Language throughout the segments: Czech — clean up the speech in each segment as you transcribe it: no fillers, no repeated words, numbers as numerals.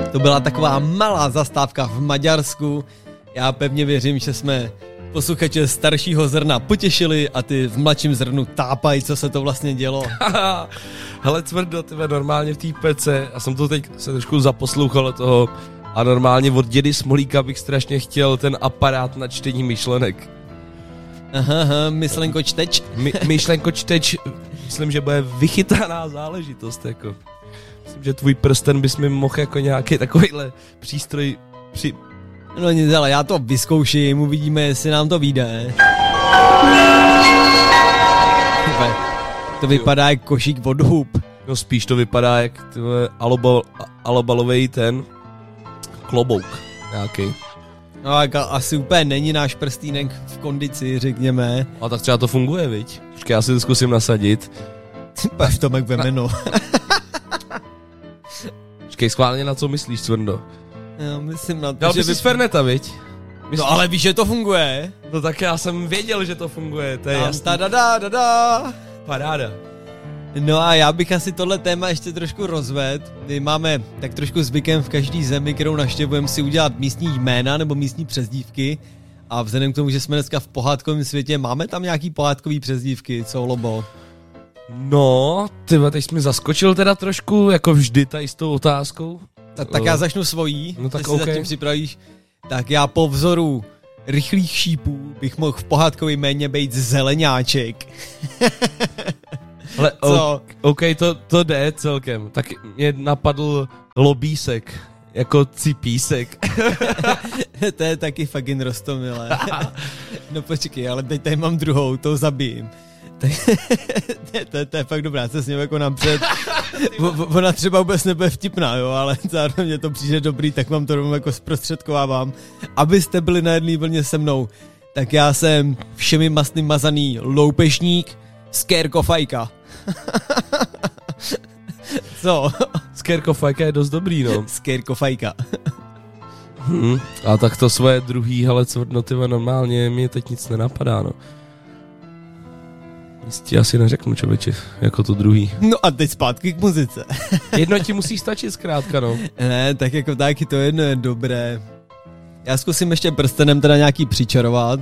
To byla taková malá zastávka v Maďarsku. Já pevně věřím, že jsme posluchače staršího zrna potěšili a ty v mladším zrnu tápají, co se to vlastně dělo. Hele, Cvrdo, tyhle normálně v té pece, a jsem to teď se trošku zaposlouchal toho, a normálně od dědy Smolíka bych strašně chtěl ten aparát na čtení myšlenek. Aha, myšlenkočteč. Myšlenkočteč, myslím, že bude vychytaná záležitost, jako. Myslím, že tvůj prsten bys mi mohl jako nějaký takovýhle přístroj No nic, ale já to vyzkouším, uvidíme, jestli nám to vyjde. To vypadá jak košík od hub. No spíš to vypadá jak alobalovej ten klobouk nějaký. No tak asi úplně není náš prstýnek v kondici, řekněme. A tak třeba to funguje, viď? Počkej, já si to zkusím nasadit. Paž Tomek vemeno. Počkej, schválně na co myslíš, Cvrndo? Já myslím na to, dal že bys z Ferneta, viď? No ale víš, že to funguje. No tak já jsem věděl, že to funguje, to je jasný. Da. Paráda. No a já bych asi tohle téma ještě trošku rozvedl. My máme tak trošku zvykem v každé zemi, kterou navštěvujeme, si udělat místní jména nebo místní přezdívky. A vzhledem k tomu, že jsme dneska v pohádkovém světě, máme tam nějaký pohádkový přezdívky, co, Lobo? No, tyhle, teď jsi mi zaskočil teda trošku, jako vždy tady s tou otázkou. Tak já začnu svojí, no tak si zatím připravíš. Tak já po vzoru rychlých šípů bych mohl v pohádkovém jméně být Zeleňáček. Ale OK, to jde celkem. Tak mě napadl Lobísek, jako Cipísek. To je taky fucking roztomilé. No počkej, ale teď tady mám druhou, to zabijím. To je fakt dobrá, se s ním jako napřed. Ona třeba vůbec nebude vtipná, jo, ale zároveň mě to přijde dobrý, tak vám to rovnou jako zprostředkovávám. Abyste byli na jedné vlně se mnou, tak já jsem všemi mastným mazaný loupežník Skérkofajka. Co? Skérkofajka je dost dobrý, no. Skérkofajka. A tak to svoje druhý, hele, Cvrnotyva, normálně mě teď nic nenapadá, no. Nic ti asi neřeknu, člověče, jako to druhý. No a teď zpátky k muzice. Jedno ti musí stačit zkrátka, no. Ne, tak jako taky to jedno je dobré. Já zkusím ještě prstenem teda nějaký přičarovat.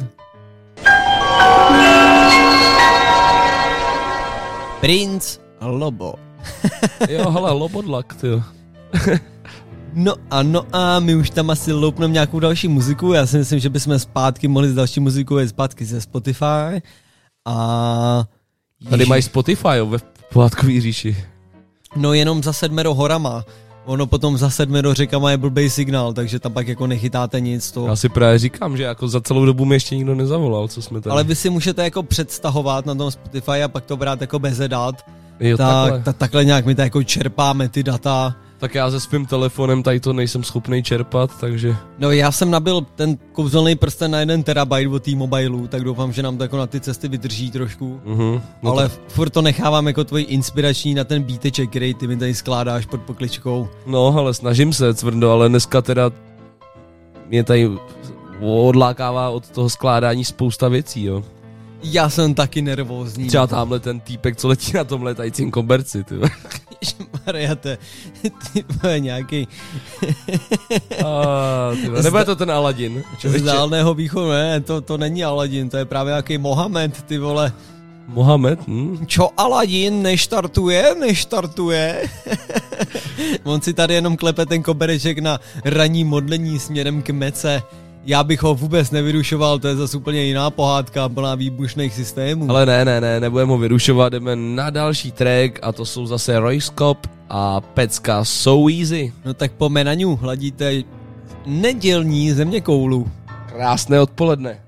Princ Lobo. Jo, hele, Lobodlak, tyjo. No a my už tam asi loupneme nějakou další muziku. Já si myslím, že bychom zpátky mohli s další muzikou jít zpátky ze Spotify. A... Tady mají Spotify, jo, ve pohádkový říši. No jenom za 7 horama. Ono potom za 7 řekama je blbej signál, takže tam pak jako nechytáte nic. To... Já si právě říkám, že jako za celou dobu mi ještě nikdo nezavolal, co jsme tady. Ale vy si můžete jako předstahovat na tom Spotify a pak to brát jako bez dat. Jo, takhle nějak my to jako čerpáme ty data. Tak já se svým telefonem tady to nejsem schopný čerpat, takže... No já jsem nabil ten kouzelný prsten na 1 terabajt od T-Mobileu, tak doufám, že nám to jako na ty cesty vydrží trošku. No ale furt to nechávám jako tvoji inspirační na ten beateček, který ty mi tady skládáš pod pokličkou. No ale snažím se, Cvrndo, ale dneska teda mě tady odlákává od toho skládání spousta věcí, jo. Já jsem taky nervózní. Třeba tamhle ten týpek, co letí na tom letajícím koberci, ty. Ježmarja, ty nějaký... Nebude to ten Aladin. Z dálného východu, ne, to není Aladin, to je právě nějaký Mohamed, ty vole. Mohamed? Čo Aladin neštartuje? On si tady jenom klepe ten kobereček na ranní modlení směrem k Mece. Já bych ho vůbec nevyrušoval, to je zase úplně jiná pohádka, plná výbušných systémů. Ale ne, nebudeme ho vyrušovat, jdeme na další track a to jsou zase Royce Cop a pecka So Easy. No tak po Menaňu hladíte nedělní zeměkoulu. Krásné odpoledne.